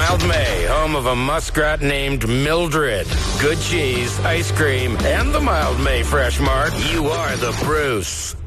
Mild May, home of a muskrat named Mildred. Good cheese, ice cream, and the Mild May Fresh Mart. You are the Bruce.